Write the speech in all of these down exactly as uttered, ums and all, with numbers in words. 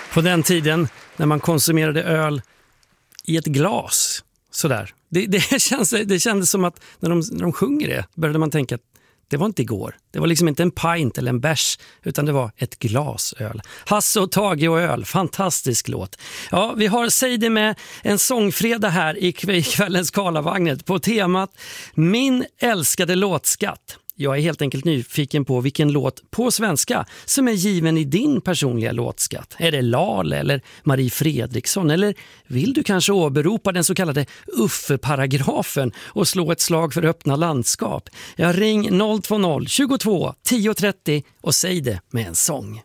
På den tiden när man konsumerade öl i ett glas, sådär. Det, det, känns, det kändes som att när de, när de sjunger det började man tänka att det var inte igår. Det var liksom inte en pint eller en bärs, utan det var ett glas öl. Hasse och Tage och öl, fantastisk låt. Ja, vi har Säg det med en sångfredag här i kvällens Karlavagnet på temat Min älskade låtskatt. Jag är helt enkelt nyfiken på vilken låt på svenska som är given i din personliga låtskatt. Är det Lale eller Marie Fredriksson? Eller vill du kanske åberopa den så kallade Uffe-paragrafen och slå ett slag för öppna landskap? Jag ring noll två noll tjugotvå tio trettio och säg det med en sång.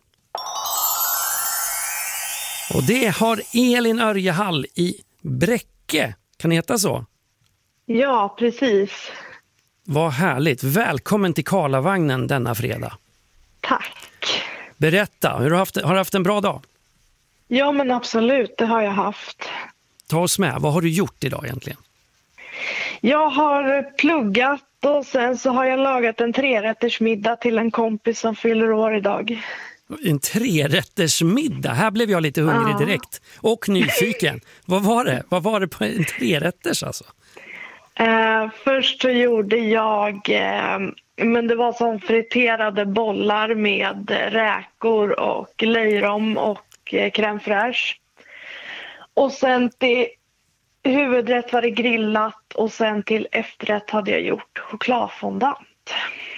Och det har Elin Örjehall i Bräcke. Kan det heta så? Ja, precis. Vad härligt. Välkommen till Karlavagnen denna fredag. Tack. Berätta, hur har, haft, har du haft en bra dag? Ja, men absolut, det har jag haft. Ta oss med, vad har du gjort idag egentligen? Jag har pluggat och sen så har jag lagat en trerättersmiddag till en kompis som fyller år idag. En trerättersmiddag? Här blev jag lite hungrig Ja. direkt. Och nyfiken. Vad var det? Vad var det på en trerätters alltså? Eh, först så gjorde jag, eh, men det var som friterade bollar med räkor och löjrom och eh, crème fraîche. Och sen till huvudrätt var det grillat och sen till efterrätt hade jag gjort chokladfondant.